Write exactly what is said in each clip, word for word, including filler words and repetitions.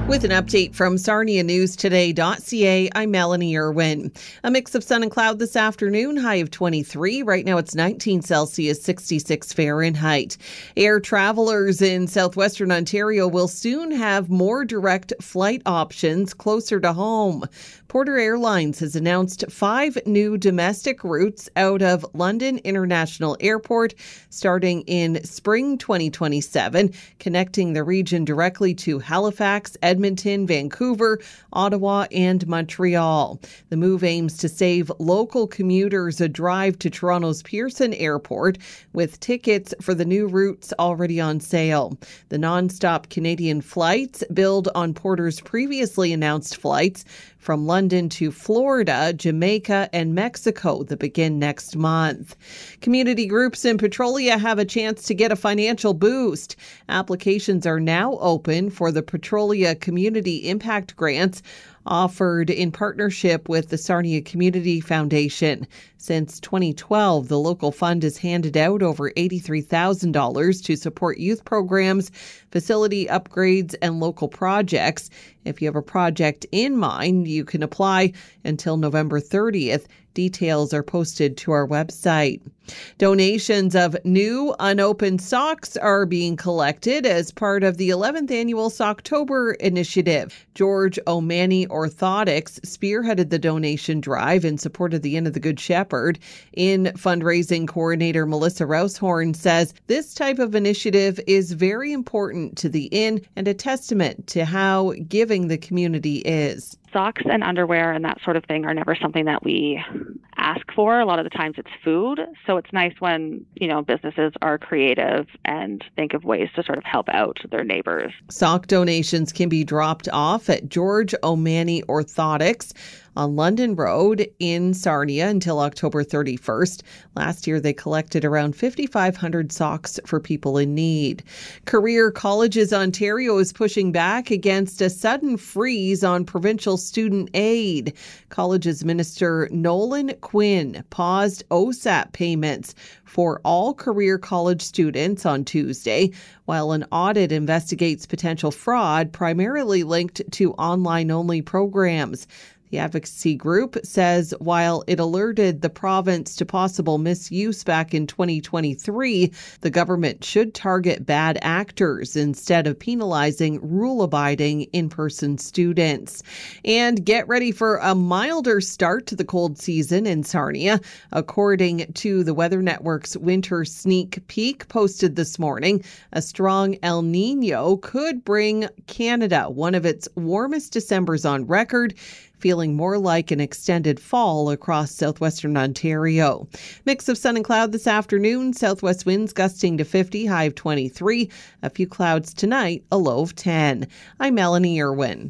With an update from Sarnia News Today dot C A, I'm Melanie Irwin. A mix of sun and cloud this afternoon, high of twenty-three. Right now it's nineteen Celsius, sixty-six Fahrenheit. Air travelers in southwestern Ontario will soon have more direct flight options closer to home. Porter Airlines has announced five new domestic routes out of London International Airport starting in spring twenty twenty-seven, connecting the region directly to Halifax, Edmonton, Vancouver, Ottawa, and Montreal. The move aims to save local commuters a drive to Toronto's Pearson Airport, with tickets for the new routes already on sale. The non-stop Canadian flights build on Porter's previously announced flights from London to Florida, Jamaica, and Mexico that begin next month. Community groups in Petrolia have a chance to get a financial boost. Applications are now open for the Petrolia Community Impact Grants offered in partnership with the Sarnia Community Foundation. Since twenty twelve, the local fund has handed out over eighty-three thousand dollars to support youth programs, facility upgrades, and local projects. If you have a project in mind, you can apply until November thirtieth. Details are posted to our website. Donations of new unopened socks are being collected as part of the eleventh annual Socktober initiative. George O'Mani Orthotics spearheaded the donation drive in support of the Inn of the Good Shepherd. In fundraising coordinator Melissa Rousehorn says this type of initiative is very important to the Inn and a testament to how giving the community is. Socks and underwear and that sort of thing are never something that we ask for. A lot of the times it's food. So it's nice when, you know, businesses are creative and think of ways to sort of help out their neighbors. Sock donations can be dropped off at George O'Mani Orthotics on London Road in Sarnia until October thirty-first. Last year, they collected around fifty-five hundred socks for people in need. Career Colleges Ontario is pushing back against a sudden freeze on provincial student aid. Colleges Minister Nolan Quinn paused O S A P payments for all career college students on Tuesday, while an audit investigates potential fraud primarily linked to online-only programs. The advocacy group says while it alerted the province to possible misuse back in twenty twenty-three, the government should target bad actors instead of penalizing rule-abiding in-person students. And get ready for a milder start to the cold season in Sarnia. According to the Weather Network's winter sneak peek posted this morning, a strong El Nino could bring Canada one of its warmest Decembers on record, feeling more like an extended fall across southwestern Ontario. Mix of sun and cloud this afternoon, southwest winds gusting to fifty, high of twenty-three. A few clouds tonight, a low of ten. I'm Melanie Irwin.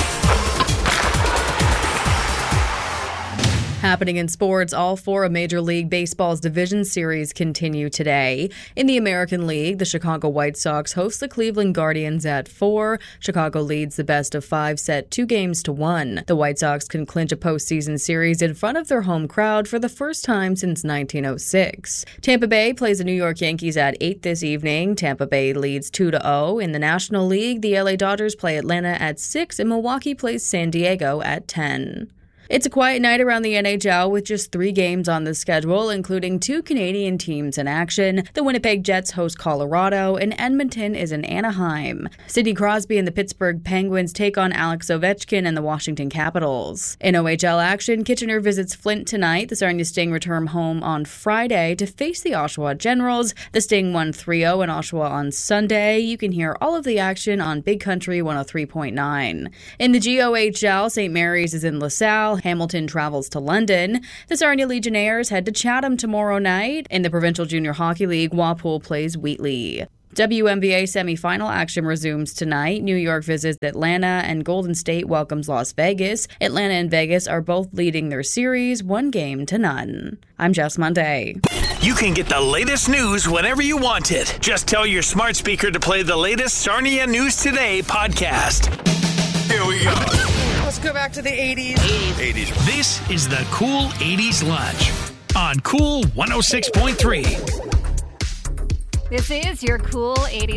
Happening in sports, all four of Major League Baseball's division series continue today. In the American League, the Chicago White Sox host the Cleveland Guardians at four. Chicago leads the best of five set two games to one. The White Sox can clinch a postseason series in front of their home crowd for the first time since nineteen oh six. Tampa Bay plays the New York Yankees at eight this evening. Tampa Bay leads two to oh. In the National League, the L A Dodgers play Atlanta at six and Milwaukee plays San Diego at ten. It's a quiet night around the N H L with just three games on the schedule, including two Canadian teams in action. The Winnipeg Jets host Colorado, and Edmonton is in Anaheim. Sidney Crosby and the Pittsburgh Penguins take on Alex Ovechkin and the Washington Capitals. In O H L action, Kitchener visits Flint tonight. The Sarnia Sting return home on Friday to face the Oshawa Generals. The Sting won three oh in Oshawa on Sunday. You can hear all of the action on Big Country one oh three point nine. In the G O H L, Saint Mary's is in LaSalle. Hamilton travels to London. The Sarnia Legionnaires head to Chatham tomorrow night. In the Provincial Junior Hockey League, Walpole plays Wheatley. W N B A semifinal action resumes tonight. New York visits Atlanta and Golden State welcomes Las Vegas. Atlanta and Vegas are both leading their series one game to none. I'm Jess Monday. You can get the latest news whenever you want it. Just tell your smart speaker to play the latest Sarnia News Today podcast. Here we go. Let's go back to the eighties. eighties. This is the Cool eighties Lunch on Cool one oh six point three. This is your Cool eighties